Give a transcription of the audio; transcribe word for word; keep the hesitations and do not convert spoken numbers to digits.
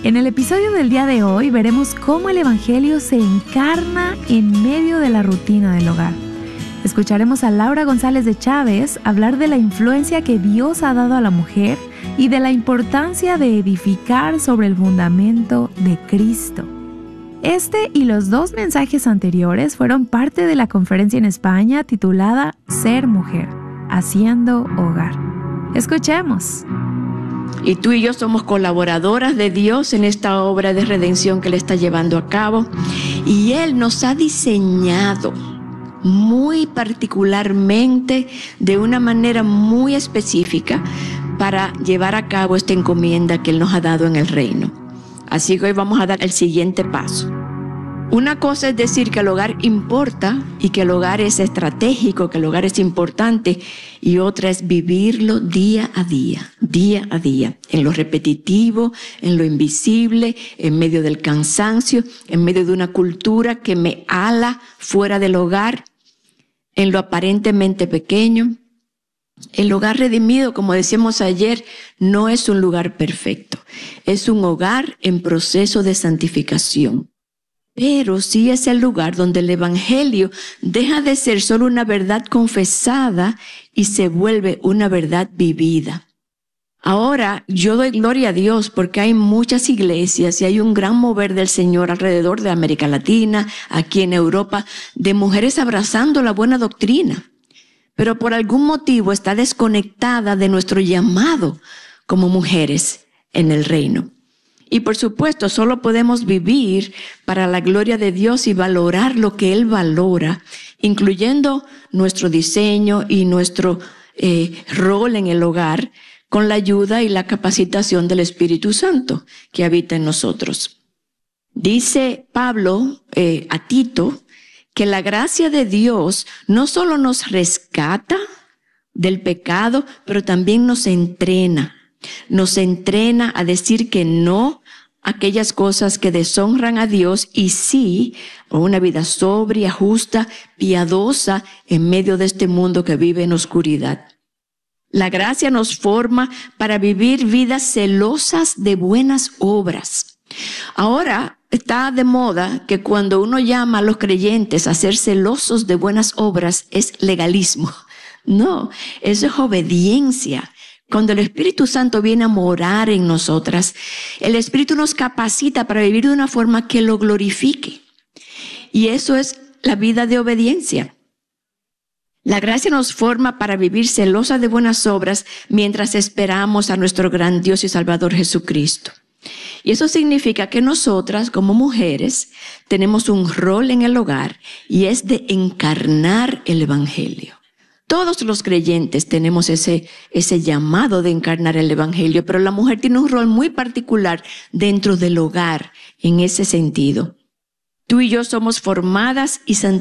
En el episodio del día de hoy veremos cómo el Evangelio se encarna en medio de la rutina del hogar. Escucharemos a Laura González de Chávez hablar de la influencia que Dios ha dado a la mujer y de la importancia de edificar sobre el fundamento de Cristo. Este y los dos mensajes anteriores fueron parte de la conferencia en España titulada Ser Mujer, Haciendo Hogar. Escuchemos. Y tú y yo somos colaboradoras de Dios en esta obra de redención que Él está llevando a cabo. Y Él nos ha diseñado muy particularmente, de una manera muy específica, para llevar a cabo esta encomienda que Él nos ha dado en el reino. Así que hoy vamos a dar el siguiente paso. Una cosa es decir que el hogar importa y que el hogar es estratégico, que el hogar es importante, y otra es vivirlo día a día, día a día, en lo repetitivo, en lo invisible, en medio del cansancio, en medio de una cultura que me ala fuera del hogar, en lo aparentemente pequeño. El hogar redimido, como decíamos ayer, no es un lugar perfecto, es un hogar en proceso de santificación. Pero sí es el lugar donde el Evangelio deja de ser solo una verdad confesada y se vuelve una verdad vivida. Ahora, yo doy gloria a Dios porque hay muchas iglesias y hay un gran mover del Señor alrededor de América Latina, aquí en Europa, de mujeres abrazando la buena doctrina. Pero por algún motivo está desconectada de nuestro llamado como mujeres en el reino. Y por supuesto, solo podemos vivir para la gloria de Dios y valorar lo que Él valora, incluyendo nuestro diseño y nuestro eh, rol en el hogar, con la ayuda y la capacitación del Espíritu Santo que habita en nosotros. Dice Pablo eh, a Tito que la gracia de Dios no solo nos rescata del pecado, pero también nos entrena. Nos entrena a decir que no a aquellas cosas que deshonran a Dios y sí a una vida sobria, justa, piadosa en medio de este mundo que vive en oscuridad. La gracia nos forma para vivir vidas celosas de buenas obras. Ahora está de moda que cuando uno llama a los creyentes a ser celosos de buenas obras es legalismo. No, eso es obediencia. Cuando el Espíritu Santo viene a morar en nosotras, el Espíritu nos capacita para vivir de una forma que lo glorifique. Y eso es la vida de obediencia. La gracia nos forma para vivir celosas de buenas obras mientras esperamos a nuestro gran Dios y Salvador Jesucristo. Y eso significa que nosotras, como mujeres, tenemos un rol en el hogar y es de encarnar el Evangelio. Todos los creyentes tenemos ese, ese llamado de encarnar el Evangelio, pero la mujer tiene un rol muy particular dentro del hogar en ese sentido. Tú y yo somos formadas y santificadas